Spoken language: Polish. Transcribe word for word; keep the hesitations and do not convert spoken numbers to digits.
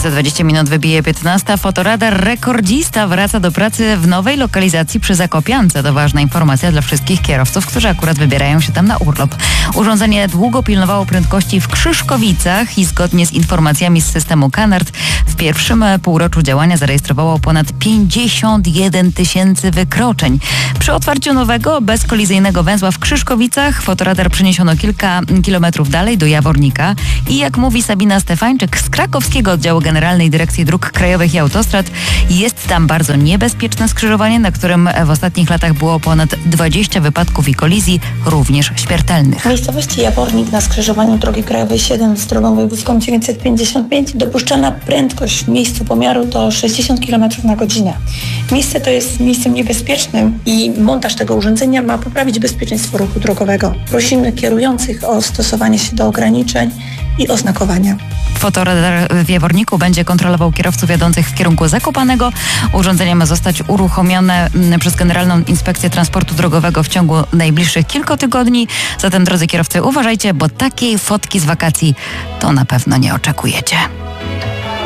Za dwadzieścia minut wybije piętnasta. Fotoradar rekordzista wraca do pracy w nowej lokalizacji przy Zakopiance. To ważna informacja dla wszystkich kierowców, którzy akurat wybierają się tam na urlop. Urządzenie długo pilnowało prędkości w Krzyszkowicach i zgodnie z informacjami z systemu Canard w pierwszym półroczu działania zarejestrowało ponad pięćdziesiąt jeden tysięcy wykroczeń. Przy otwarciu nowego, bezkolizyjnego węzła w Krzyszkowicach fotoradar przeniesiono kilka kilometrów dalej do Jawornika i jak mówi Sabina Stefańczyk z krakowskiego oddziału Generalnej Dyrekcji Dróg Krajowych i Autostrad, jest tam bardzo niebezpieczne skrzyżowanie, na którym w ostatnich latach było ponad dwadzieścia wypadków i kolizji, również śmiertelnych. W miejscowości Jawornik na skrzyżowaniu drogi krajowej siedem z drogą wojewódzką dziewięćset pięćdziesiąt pięć dopuszczana prędkość w miejscu pomiaru to sześćdziesiąt kilometrów na godzinę. Miejsce to jest miejscem niebezpiecznym i montaż tego urządzenia ma poprawić bezpieczeństwo ruchu drogowego. Prosimy kierujących o stosowanie się do ograniczeń i oznakowania. Fotoradar w Jaworniku będzie kontrolował kierowców jadących w kierunku Zakopanego. Urządzenie ma zostać uruchomione przez Generalną Inspekcję Transportu Drogowego w ciągu najbliższych kilku tygodni. Zatem, drodzy kierowcy, uważajcie, bo takiej fotki z wakacji to na pewno nie oczekujecie.